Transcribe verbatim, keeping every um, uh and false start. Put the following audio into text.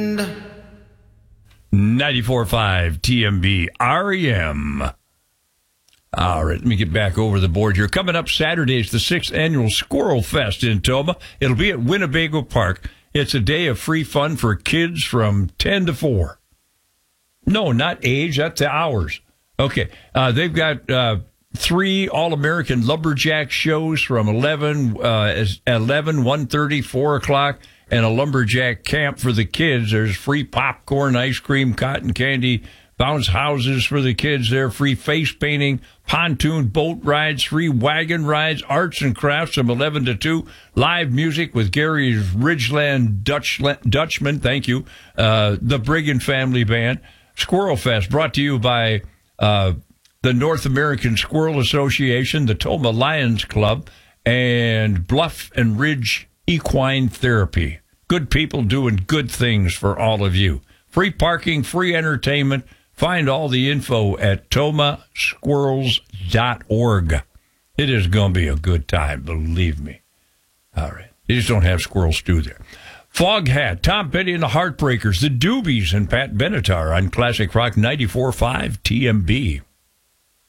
ninety-four point five T M B R E M. All right, let me get back over the board here. Coming up Saturday is the sixth annual Squirrel Fest in Tomah. It'll be at Winnebago Park. It's a day of free fun for kids from ten to four. No, not age, that's the hours. Okay, uh, they've got uh, three All-American Lumberjack shows from eleven, uh, eleven, one thirty, four o'clock, and a Lumberjack camp for the kids. There's free popcorn, ice cream, cotton candy, bounce houses for the kids there, free face painting, pontoon boat rides, free wagon rides, arts and crafts from eleven to two, live music with Gary's Ridgeland Dutch, Dutchman, thank you, uh, the Brigand Family Band. Squirrel Fest brought to you by uh, the North American Squirrel Association, the Tomah Lions Club, and Bluff and Ridge Equine Therapy. Good people doing good things for all of you. Free parking, free entertainment. Find all the info at tomah squirrels dot org. It is going to be a good time, believe me. All right. They just don't have squirrel stew there. Foghat, Tom Petty and the Heartbreakers, the Doobies, and Pat Benatar on Classic Rock ninety-four point five T M B.